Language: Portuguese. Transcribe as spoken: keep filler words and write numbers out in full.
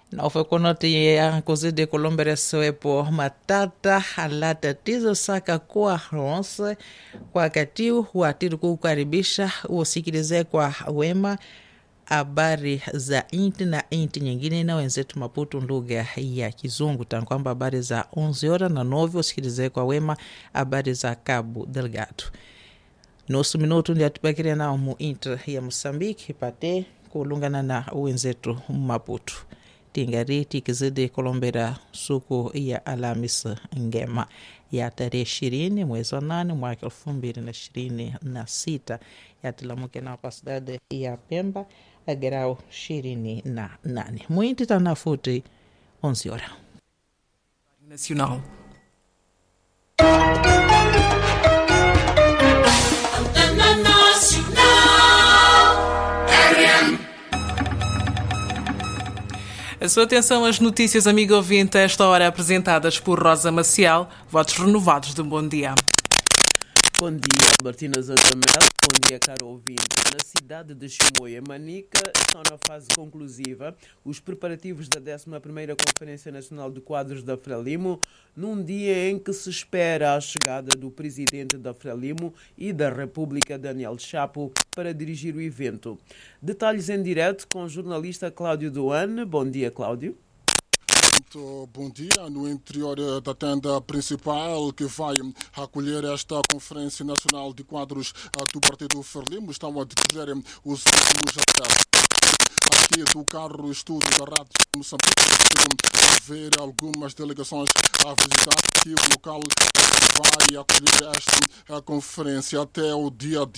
Nova konoti ya kuzidi kulomberesewepo matata halata tizo saka kwa ronse kwa katiu watiri kukaribisha usikilize kwa wema habari za inti na inti nyingine na wenzetu Maputo lugha ya Kizungu, tankwamba habari za onze horas na nove usikilize kwa wema habari za Cabo Delgado. Nusu minuto ndio tubakiria nao mu inti ya Moçambique pate kulungana na wenzetu Maputo. Tingari tikizidi kulombera suku ya Alhamis ngema ya tarehe ishirini mwezi wa nane mwaka elfu mbili na ishirini na sita yatilamuke na pasidade ya Pemba agrau ishirini na nane mwinti tanafuti onze horas Nacional. A sua atenção às notícias, amigo ouvinte, a esta hora apresentadas por Rosa Maciel. Votos renovados de um bom dia. Bom dia, Martina Zantamel. Bom dia, caro ouvinte. Na cidade de Chimoio, Manica, estão na fase conclusiva os preparativos da décima primeira Conferência Nacional de Quadros da Frelimo, num dia em que se espera a chegada do presidente da Frelimo e da República, Daniel Chapo, para dirigir o evento. Detalhes em direto com o jornalista Cláudio Duane. Bom dia, Cláudio. Muito bom dia. No interior da tenda principal que vai acolher esta Conferência Nacional de Quadros do Partido Frelimo estão a decorrer os últimos até aqui do carro estudo da Rádio Moçambique. A ver algumas delegações a visitar aqui o local que vai acolher esta conferência até o dia